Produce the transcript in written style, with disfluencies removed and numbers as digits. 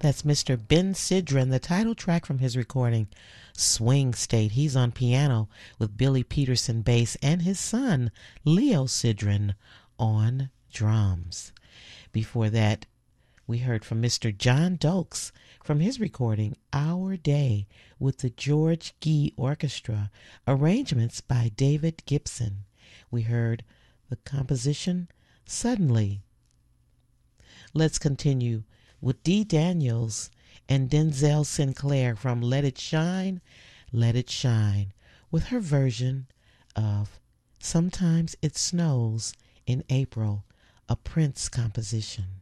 That's Mr. Ben Sidran, the title track from his recording, Swing State. He's on piano with Billy Peterson bass and his son, Leo Sidran, on drums. Before that, we heard from Mr. John Dokes from his recording, Our Day, with the George Gee Orchestra, arrangements by David Gibson. We heard the composition, Suddenly. Let's continue with Dee Daniels and Denzel Sinclair from Let It Shine, with her version of Sometimes It Snows in April, a Prince composition.